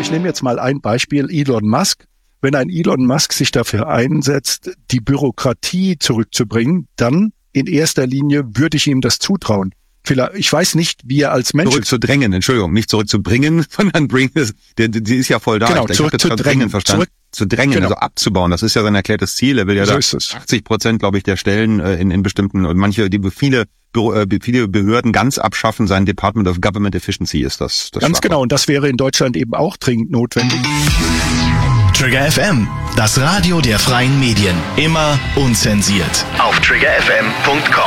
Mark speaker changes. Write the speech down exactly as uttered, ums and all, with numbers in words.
Speaker 1: ich nehme jetzt mal ein Beispiel, Elon Musk. Wenn ein Elon Musk sich dafür einsetzt, die Bürokratie zurückzubringen, dann in erster Linie würde ich ihm das zutrauen. Vielleicht, ich weiß nicht, wie er als Mensch...
Speaker 2: Zurückzudrängen, Entschuldigung, nicht zurückzubringen, sondern bringen, die, die ist ja voll da.
Speaker 1: Genau,
Speaker 2: ich
Speaker 1: zurückzudrängen.
Speaker 2: Verstanden. Zurück zu drängen, genau. Also abzubauen. Das ist ja sein erklärtes Ziel. Er will ja
Speaker 1: so
Speaker 2: da
Speaker 1: ist
Speaker 2: achtzig Prozent, glaube ich, der Stellen äh, in, in bestimmten, und manche, die viele, äh, viele Behörden ganz abschaffen. Sein Department of Government Efficiency ist das. das
Speaker 1: Ganz
Speaker 2: Schlagwort.
Speaker 1: genau. Und das wäre in Deutschland eben auch dringend notwendig.
Speaker 3: Trigger F M, das Radio der freien Medien. Immer unzensiert. Auf trigger f m punkt com.